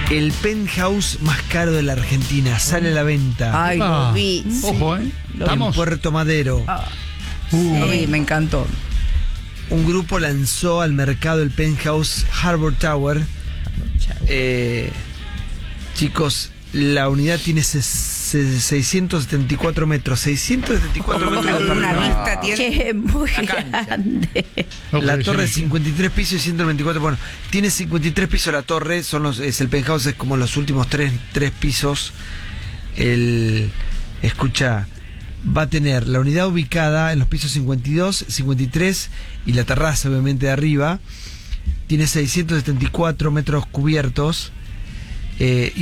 El penthouse más caro de la Argentina sale a la venta. Ay, lo vi. Ojo, En ¿Estamos? Puerto Madero. Sí, me encantó. Un grupo lanzó al mercado el penthouse Harbor Tower. Chicos, la unidad tiene 674 metros. 674 metros. Una vista tiene. Che, muy grande. La torre de 53 pisos y 124. Bueno, tiene 53 pisos la torre. Es el penthouse, es como los últimos tres pisos. Escucha, va a tener la unidad ubicada en los pisos 52, 53 y la terraza, obviamente, de arriba. Tiene 674 metros cubiertos y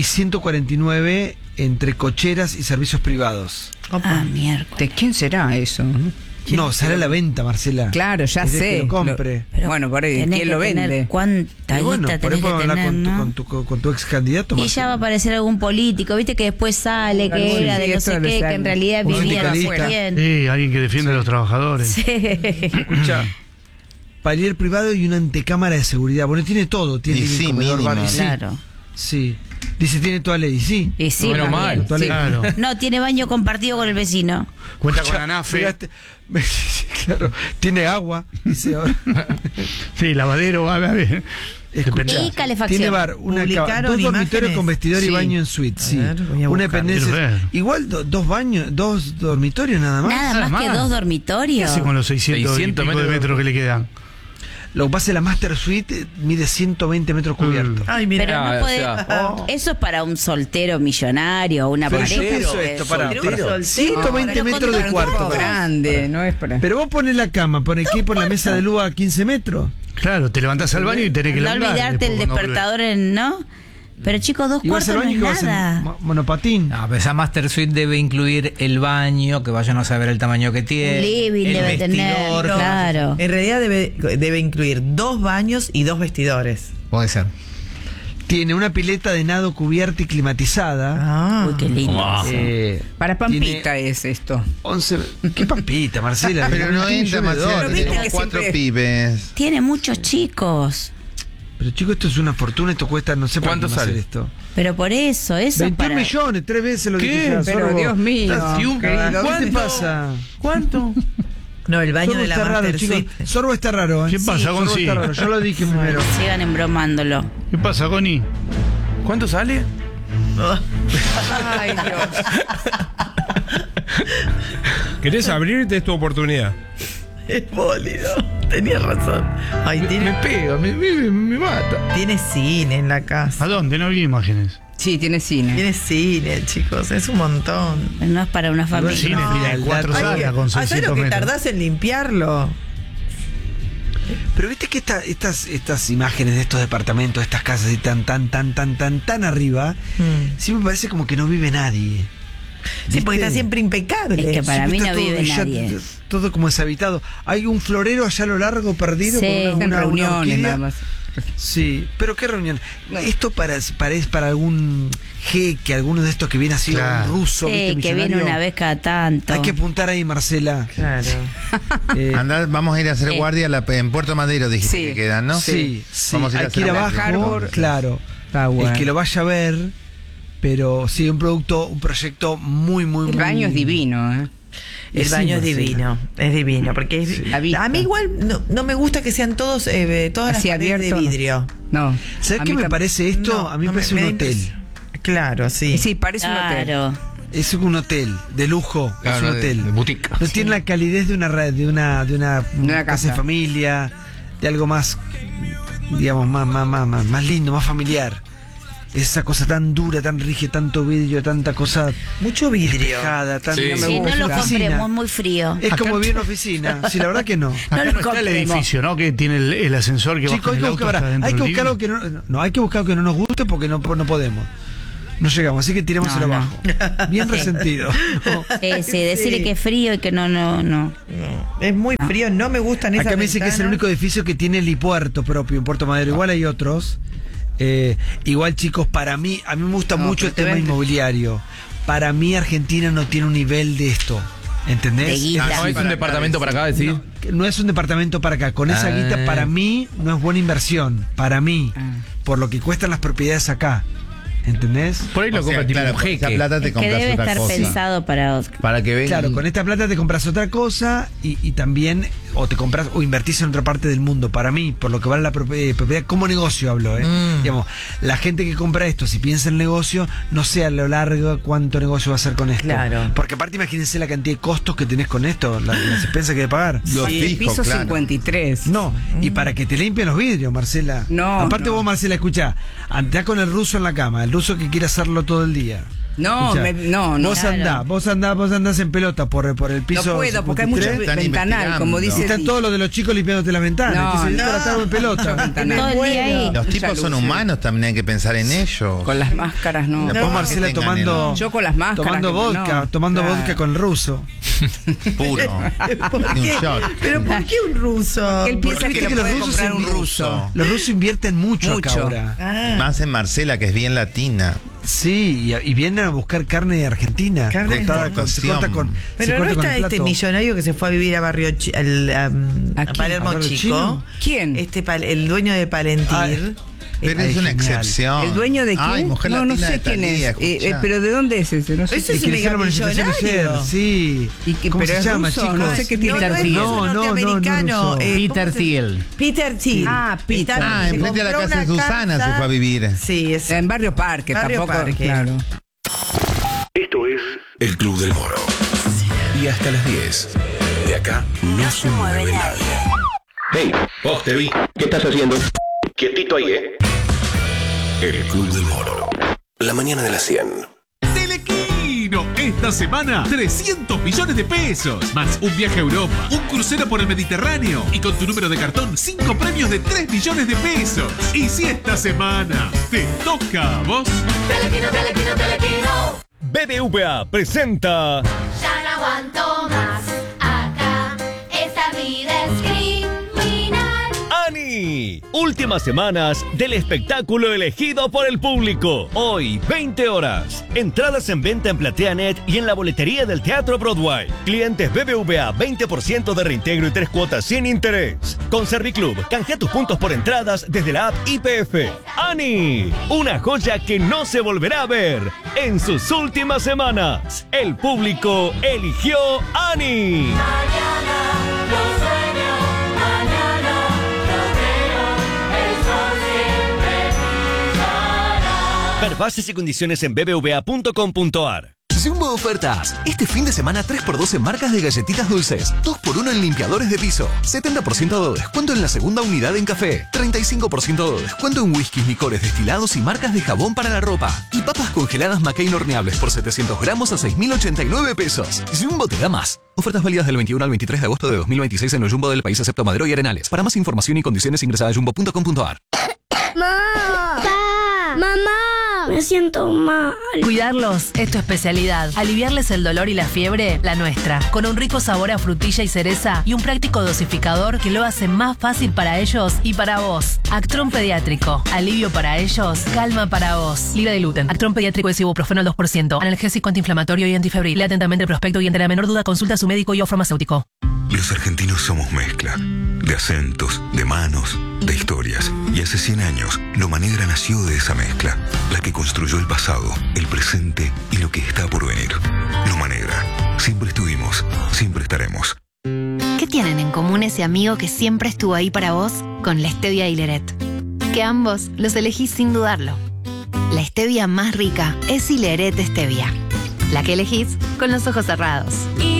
149 entre cocheras y servicios privados. Ah, miércoles. ¿De quién será eso? No, sale a la venta, Marcela. Claro, ya Es de sé. que lo compre. Pero Bueno, por ahí, tenés ¿quién que lo tener vende? ¿Cuánta Y bueno, guita por ahí tenés que podemos hablar tener, no? con tu ex candidato. Y Marcela. ya va a aparecer algún político, viste que después sale, que Sí, era de no esto sé le qué, sale. que en realidad Un vivía no sé sindicalista. quién. Sí, alguien que defiende a los trabajadores. Sí. Escucha, palier privado y una antecámara de seguridad. Bueno, tiene todo. Tiene Y living, sí, comedor, mínimo. bar, y sí. Claro. Sí. Dice, tiene toalete, y sí. Y sí, Menos más mal. bien, sí. Claro. No, tiene baño compartido con el vecino. Cuenta con Escucha, ANAFE. miraste- claro, tiene agua. Dice, Sí, lavadero, a ver. escucha, Y calefacción. tiene bar, dos Publicaron dormitorios imágenes. con vestidor y Sí. baño en suite. Sí. A ver, voy a Una buscarlo. dependencia. Quiero ver. Igual dos baños, dos dormitorios nada más. Nada más que más. 2 ¿Qué dormitorios. hace con los 600 600 y pico de metros? metros que le quedan? Lo que pasa es que la Master Suite mide 120 metros cubiertos. Ay, mira. Pero no o puede. sea, Eso es para un soltero millonario, una Pero pareja. yo pienso que- esto, para soltero. 120 Pero metros de con cuarto. todo. Grande, no es para. Pero vos pones la cama, pones aquí por la mesa de luz a 15 metros. Claro, te levantás al baño y tenés que No laburar olvidarte el después cuando despertador ¿no? Pero chicos, 2 Y vas cuartos al no baño y es que vas en nada. monopatín. No, pero esa Master Suite debe incluir el baño, que vayan a saber el tamaño que tiene. Un living el debe tener, vestidor. claro. En realidad debe incluir 2 baños y 2 vestidores. Puede ser. Tiene una pileta de nado cubierta y climatizada. Ah. Uy, qué lindo. Para Pampita tiene es esto. 11. ¿Qué pampita, Marcela? Pero no tiene entra, lluvedor. Marcelo. Pero viste Tenemos que 4 siempre- pibes. Tiene muchos chicos. Pero chicos, esto es una fortuna, esto cuesta, no sé para ¿Cuánto qué hacer sale? esto. Pero por eso, 21 para. millones, 3 veces lo ¿Qué? dije ya, Pero Sorbo. Dios mío. ¿Qué te pasa? ¿Cuánto? No, el baño Sorbo de la está raro, Master chicos. Suite. Sorbo está raro, ¿eh? ¿Qué pasa, Sorbo Gonzi? está raro, yo lo dije primero. Sigan embromándolo. ¿Qué pasa, Connie? ¿Cuánto sale? Ay, Dios. ¿Querés abrirte? Es tu oportunidad. Es bólido. Tenías razón. Ay, Me pega, me mata. tiene cine en la casa. ¿A dónde? No vi imágenes. Sí, tiene cine. Tiene cine, chicos. Es un montón. No es para una familia. Cine, no. mira, Ay, 4 salas con ¿Sabes 600 lo que metros. tardás en limpiarlo? Pero viste que estas imágenes de estos departamentos, estas casas y tan arriba, sí me parece como que no vive nadie. Sí, porque ¿Viste? está siempre impecable. Es que para mí Está no vive ya nadie. todo como deshabitado. Hay un florero allá a lo largo perdido Sí, con En una reuniones orquídea. nada más. Sí, pero qué reunión. Esto es para algún jeque, alguno de estos que viene así, Claro. un ruso, Sí, ¿viste? que viene millonario. una vez cada tanto. Hay que apuntar ahí, Marcela. Claro. Andá, vamos a ir a hacer guardia en Puerto Madero, dijiste Sí. que quedan, ¿no? Sí, Vamos a ir a hay que ir hacer abajo, guardia. claro. Tower. El que lo vaya a ver, pero sí, un proyecto muy El baño es divino, ¿eh? Y El sí, baño es Marcela. divino, es divino, porque es- La vista. a mí igual no me gusta que sean todas las Así paredes de abierto, no. vidrio. No. ¿Sabes A qué mí me parece esto? No, A mí no me parece me un da hotel. impresión. Claro, sí. Sí, parece un hotel. Claro. Es un hotel de lujo, es un hotel. De boutique. No tiene la calidez de una una casa casa. de familia, de algo más, digamos, más lindo, más familiar. Esa cosa tan dura, tan rígida, tanto vidrio, tanta cosa Mucho vidrio. dejada, tan Sí. me Sí, no gusta. lo Oficina. compremos, muy frío. Es como vivir en una oficina. Sí, la verdad que no. Acá no, está el edificio, ¿no? Que tiene el ascensor que Chicos, baja hay en que el buscar, auto hasta dentro hay que del buscar algo living. que no, hay que buscar algo que no nos guste porque no podemos. No llegamos, así que tirémoselo No, no. abajo. Bien resentido. No. Sí, decirle que es frío y que no. No, es muy frío, no me gustan esas Acá me dice que es el ventanas. único edificio que tiene helipuerto propio en Puerto Madero. Igual hay otros. Igual, chicos, para mí, a mí me gusta No, mucho el pero te tema vende. inmobiliario. Para mí, Argentina no tiene un nivel de esto. ¿Entendés? De guita. No, es un departamento para acá, decir. No es un departamento para acá. Con esa guita, para mí, no es buena inversión. Para mí. Por lo que cuestan las propiedades acá. ¿Entendés? Por ahí lo O sea, compra tipo claro, un con esa jeque. plata te Es que compras debe otra estar cosa. pensado Para que venga. Claro, con esta plata te compras otra cosa y también o te compras o invertís en otra parte del mundo. Para mí, por lo que vale la propiedad, como negocio hablo, digamos, la gente que compra esto, si piensa en negocio, no sé a lo largo cuánto negocio va a hacer con esto. Claro. Porque aparte imagínense la cantidad de costos que tenés con esto, las expensas que hay que pagar. Lo Sí, fijo, piso claro. 53. No, y para que te limpien los vidrios, Marcela. No, Aparte no. vos, Marcela, escuchá, andá con el ruso en la cama, el ruso que quiere hacerlo todo el día. No, Escuchá, no. Vos andás en pelota por el piso. No puedo, porque hay mucho 53. Están ventanal, investigando. como dice. Y están todos los de los chicos limpiándote las ventanas. No, Entonces, no. la tarde en pelota. Ventanal. Todo el día ahí. Los Mucha tipos son luz, sí. humanos, también hay que pensar en ellos. Con las máscaras no. Después Marcela que tengan tomando. Yo con las máscaras, Tomando que vodka, no. tomando Claro. vodka con el ruso. Puro. ¿Por Y un qué? shot. ¿Pero por qué un ruso? Él piensa Viste que, que lo los puede rusos comprar un son ruso. Los rusos invierten mucho acá Mucho. ahora. Ah, Más en Marcela, que es bien latina. Sí, y vienen a buscar carne de Argentina. Carne cortada de con, se exportación. corta con. se pero no corta con está el este plato. millonario que se fue a vivir a Barrio a ¿A quién? Palermo ¿A Barrio Chico. Chino? ¿Quién? El dueño de Palentir. Ay. Pero Ay, es una genial. excepción. ¿El dueño de quién? Ay, mujer no latina sé de quién Thalía, es. escuchá. Pero ¿de dónde es ese? No sé. Ese es Que un le hicieron mega manifestación millonario. ayer, sí. ¿Y qué- ¿Cómo pero se es llama, ruso? chicos? No sé qué tiene. No, no es Thiel. ruso, No, norteamericano. ruso. ¿cómo Peter se- Thiel. Peter Thiel. Ah, Peter. Ah, Se enfrente a la compró casa de una Susana casa. se fue a vivir. Sí, es En Barrio Parque, Barrio tampoco. Parque. Claro. Esto es El Club del Moro. Y hasta las 10. De acá no se mueve nadie. Hey, vos te vi. ¿Qué estás haciendo? Quietito ahí, El Club del Moro. La mañana de las 100. Telequino, esta semana 300 millones de pesos, más un viaje a Europa, un crucero por el Mediterráneo y con tu número de cartón 5 premios de 3 millones de pesos. Y si esta semana te toca a vos, BBVA presenta Ya no aguanto más acá, esta vida es criminal. Ani, últimas semanas del espectáculo elegido por el público. Hoy, 20 horas. Entradas en venta en PlateaNet y en la boletería del Teatro Broadway. Clientes BBVA, 20% de reintegro y 3 cuotas sin interés. Con Serviclub, canjea tus puntos por entradas desde la app YPF. Ani, una joya que no se volverá a ver en sus últimas semanas. El público eligió Ani. Ver bases y condiciones en bbva.com.ar. Jumbo Ofertas. Este fin de semana 3x2 en marcas de galletitas dulces. 2x1 en limpiadores de piso. 70% de descuento en la segunda unidad en café. 35% de descuento en whiskies, licores destilados y marcas de jabón para la ropa. Y papas congeladas McCain horneables por 700 gramos a 6.089 pesos. Jumbo te da más. Ofertas válidas del 21 al 23 de agosto de 2026 en el Jumbo del país excepto Madero y Arenales. Para más información y condiciones ingresa a jumbo.com.ar. Mamá, me siento mal. Cuidarlos es tu especialidad. Aliviarles el dolor y la fiebre, la nuestra. Con un rico sabor a frutilla y cereza y un práctico dosificador que lo hace más fácil para ellos y para vos. Actron Pediátrico. Alivio para ellos, calma para vos. Libre de gluten. Actron Pediátrico es ibuprofeno al 2%. Analgésico antiinflamatorio y antifebril. Lea atentamente el prospecto y ante la menor duda consulta a su médico y o farmacéutico. Los argentinos somos mezcla. De acentos, de manos, de historias. Y hace 100 años, Loma Negra nació de esa mezcla. La que construyó el pasado, el presente y lo que está por venir. Loma Negra. Siempre estuvimos, siempre estaremos. ¿Qué tienen en común ese amigo que siempre estuvo ahí para vos con la stevia y Leret? Que ambos los elegís sin dudarlo. La stevia más rica es Ileret Stevia. La que elegís con los ojos cerrados.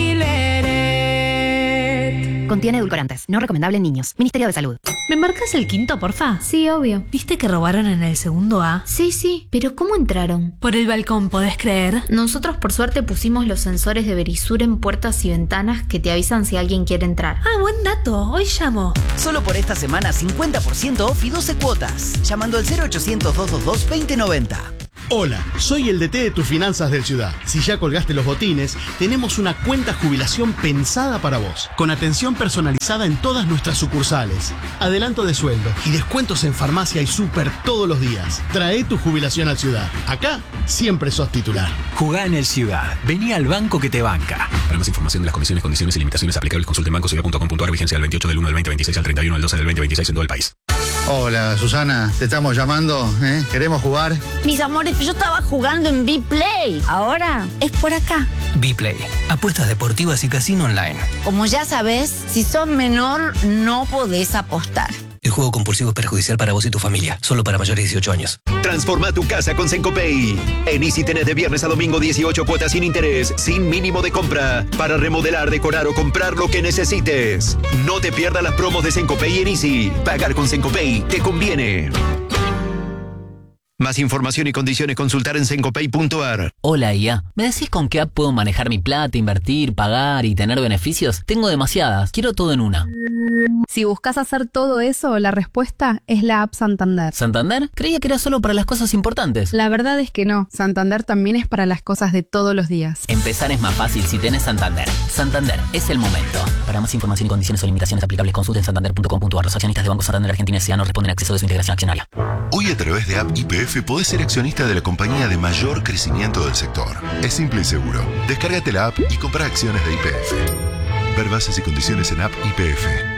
Contiene edulcorantes. No recomendable en niños. Ministerio de Salud. ¿Me marcas el quinto, porfa? Sí, obvio. ¿Viste que robaron en el segundo A? Sí, pero ¿cómo entraron? Por el balcón, ¿podés creer? Nosotros por suerte pusimos los sensores de Verisur en puertas y ventanas que te avisan si alguien quiere entrar. Ah, buen dato. Hoy llamo. Solo por esta semana 50% off y 12 cuotas. Llamando al 0800-222-2090. Hola, soy el DT de tus finanzas del Ciudad. Si ya colgaste los botines, tenemos una cuenta jubilación pensada para vos, con atención personalizada en todas nuestras sucursales, adelanto de sueldo y descuentos en farmacia y súper todos los días. Trae tu jubilación al Ciudad. Acá siempre sos titular. Jugá en el Ciudad. Vení al banco que te banca. Para más información de las condiciones, condiciones y limitaciones aplicables, consulte en bancociudad.com.ar. Vigencia del 28 del 1 del 2026 al 31 del 12 del 2026 en todo el país. Hola, Susana, te estamos llamando, ¿eh? ¿Queremos jugar? Mis amores, yo estaba jugando en B-Play. Ahora es por acá. B-Play. Apuestas deportivas y casino online. Como ya sabes, si sos menor, no podés apostar. El juego compulsivo es perjudicial para vos y tu familia. Solo para mayores de 18 años. Transforma tu casa con Sencopay. En Easy tenés de viernes a domingo 18 cuotas sin interés, sin mínimo de compra, para remodelar, decorar o comprar lo que necesites. No te pierdas las promos de Sencopay en Easy. Pagar con Sencopay te conviene. Más información y condiciones consultar en sencopay.ar. Hola IA, ¿me decís con qué app puedo manejar mi plata, invertir, pagar y tener beneficios? Tengo demasiadas, quiero todo en una. Si buscas hacer todo eso, la respuesta es la app Santander. ¿Santander? Creía que era solo para las cosas importantes. La verdad es que no, Santander también es para las cosas de todos los días. Empezar es más fácil si tenés Santander. Santander, es el momento. Para más información y condiciones o limitaciones aplicables, consulten santander.com.ar. Los accionistas de Banco Santander Argentina S.A. no responden a acceso de su integración accionaria. Hoy a través de App YPF podés ser accionista de la compañía de mayor crecimiento del sector. Es simple y seguro. Descárgate la app y compra acciones de YPF. Ver bases y condiciones en App YPF.